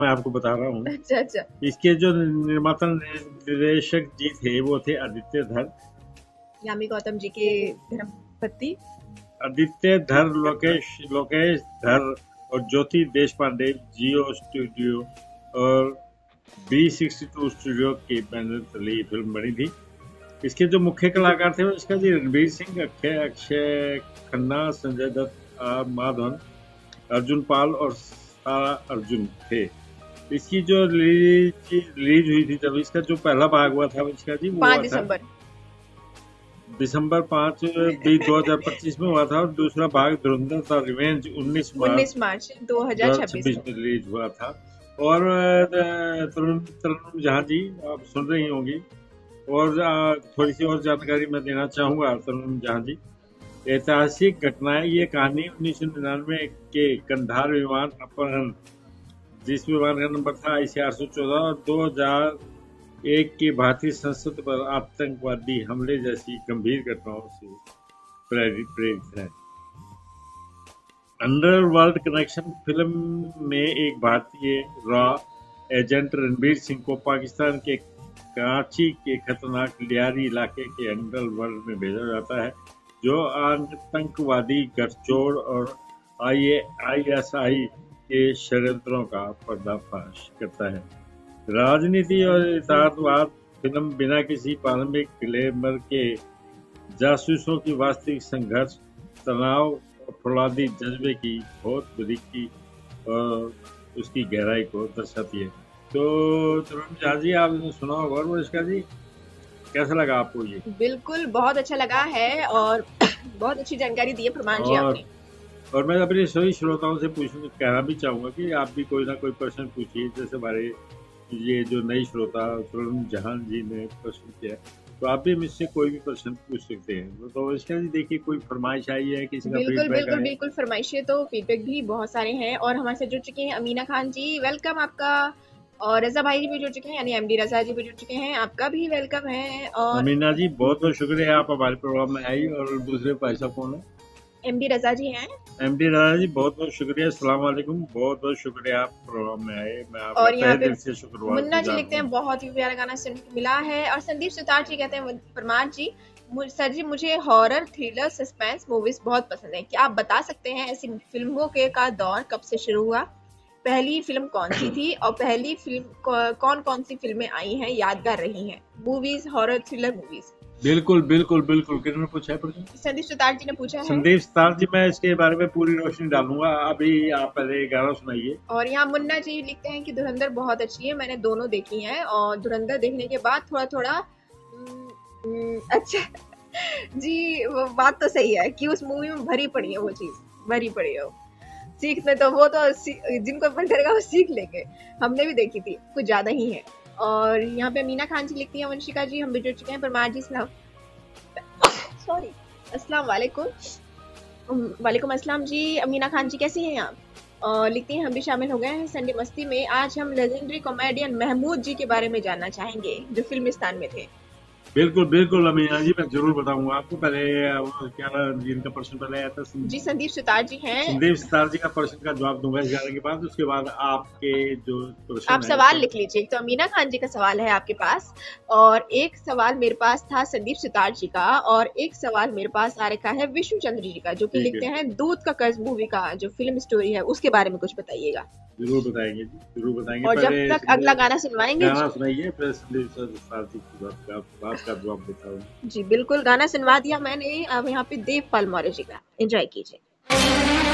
मैं आपको बता रहा हूँ। अच्छा अच्छा। इसके जो निर्माता निर्देशक जी थे वो थे आदित्य धर, यामी गौतम जी के धर्मपति। आदित्य धर, लोकेश लोकेश धर और ज्योति देशपांडे, जियो स्टूडियो और B62 स्टूडियो के बैनर तले ये फिल्म बनी थी। इसके जो मुख्य कलाकार थे वो इसका जी रणवीर सिंह, अक्षय खन्ना, संजय दत्त, आर माधवन, अर्जुन पाल और सारा अर्जुन थे। इसकी जो रिलीज हुई थी, जब इसका जो पहला भाग हुआ था इसका जी वो 5 हुआ था दिसंबर 5 2025 में हुआ था, और दूसरा भाग धुरंधर द रिवेंज 19 मार्च 2026 में रिलीज हुआ था। और तरुण जहाँ जी आप सुन रही होंगी, और थोड़ी सी और जानकारी मैं देना चाहूंगा तरुण जहाँ जी। ऐतिहासिक घटनाएं, ये कहानी 1999 के कंधार विमान अपहरण, जिस विमान का नंबर था IC 814, और 2001 की भारतीय संसद पर आतंकवादी हमले जैसी गंभीर घटनाओं से प्रेरित है। अंडरवर्ल्ड कनेक्शन फिल्म में एक भारतीय रॉ एजेंट रणवीर सिंह को पाकिस्तान के कराची के खतरनाक लियारी इलाके के अंडरवर्ल्ड में भेजा जाता है, जो आतंकवादी गठजोड़ और ISI के षड्यंत्रों का पर्दाफाश करता है। राजनीति और इतादवाद फिल्म बिना किसी प्रारंभिक ग्लैमर के जासूसों की वास्तविक संघर्ष, तनाव और फौलादी जज्बे की बहुत बारीकी और उसकी गहराई को दर्शाती है। तो तरुण झा जी, आपने सुना होगा और इसका जी कैसा लगा आपको ये? बिल्कुल बहुत अच्छा लगा है और बहुत अच्छी जानकारी दी है प्रमाण जी आपने। और मैं अपने सभी श्रोताओं से कहना भी चाहूंगा कि आप भी कोई ना कोई प्रश्न पूछिए। जैसे हमारे ये जो नई श्रोता तरुण जहां जी ने प्रश्न किया, तो आप भी मुझसे कोई भी प्रश्न पूछ सकते हैं। तो इसका जी देखिए, कोई फरमाइश आई है, किसी का बिल्कुल फरमाइशें तो फीडबैक भी बहुत सारे हैं। और हमारे साथ जुड़ चुके हैं अमीना खान जी, वेलकम आपका। और रजा भाई जी भी जुड़ चुके हैं, यानी MD रजा जी भी जुड़ चुके हैं, आपका भी वेलकम है। और अमीना जी बहुत बहुत शुक्रिया, आप हमारे प्रोग्राम में आई। और दूसरे भाई साहब कौन है? MD रजा जी हैं। MD रजा जी बहुत बहुत शुक्रिया, अस्सलाम वालेकुम, बहुत बहुत शुक्रिया, आप प्रोग्राम में आए। मैं आपका और यहाँ तहे पे दिल से शुक्रवार मुन्ना जी लिखते हैं बहुत ही प्यारा गाना सुनने को मिला है। और संदीप सुतार जी कहते हैं परमार जी, सर जी मुझे हॉरर, थ्रिलर, सस्पेंस मूवीज बहुत पसंद है। क्या आप बता सकते हैं ऐसी फिल्मों के का दौर कब से शुरू हुआ, पहली फिल्म कौन सी थी, और पहली फिल्म कौन कौन सी फिल्में आई हैं यादगार रही हैं, मूवीज, हॉरर थ्रिलर मूवीज? बिल्कुल बिल्कुल बिल्कुल। किसने पूछा है प्रश्न? संदीप सुतार जी ने पूछा है। संदीप सुतार जी, मैं इसके बारे में पूरी रोशनी डालूंगा। अभी आप पहले गाना सुनाइए। और यहाँ मुन्ना जी लिखते हैं कि धुरंधर बहुत अच्छी है, मैंने दोनों देखी हैं, और धुरंधर देखने के बाद थोड़ा थोड़ा अच्छा जी, वो बात तो सही है कि उस मूवी में भरी पड़ी है, वो चीज भरी पड़ी है। सीखने तो वो तो जिनको मन करेगा वो सीख लेंगे, हमने भी देखी थी, कुछ ज्यादा ही है। और यहाँ पे मीना खान जी लिखती हैं, वंशिका जी हम भी जुड़ चुके हैं, परमार जी सॉरी अस्सलाम वालेकुम। वालेकुम अस्सलाम जी। अमीना खान जी कैसी हैं आप? लिखती हैं हम भी शामिल हो गए हैं संडे मस्ती में। आज हम लेजेंडरी कॉमेडियन महमूद जी के बारे में जानना चाहेंगे जो फिल्मिस्तान में थे। बिल्कुल बिल्कुल अमीना जी, मैं जरूर बताऊंगा आपको। पहले क्या जिनका प्रश्न पहले आया था जी संदीप सुतार जी हैं। संदीप सुतार जी का प्रश्न का जवाब दूंगा इस गाने के बाद। उसके बाद आपके जो प्रश्न आप सवाल लिख लीजिए। तो अमीना खान जी का सवाल है आपके पास, और एक सवाल मेरे पास था संदीप सुतार जी का, और एक सवाल मेरे पास आ रखा है विष्णु चंद्र जी का, जो कि लिखते हैं दूध का कर्ज मूवी का जो फिल्म स्टोरी है उसके बारे में कुछ बताइएगा। जरूर बताएंगे जी, जरूर बताएंगे। और जब तक अगला गाना सुनवाएंगे, गाना सुनाइए, फिर संदीप सुतार जी की बात का जवाब देता हूँ जी। बिल्कुल गाना सुनवा दिया मैंने। अब यहाँ पे देवपाल मौर्य जी का एंजॉय कीजिए।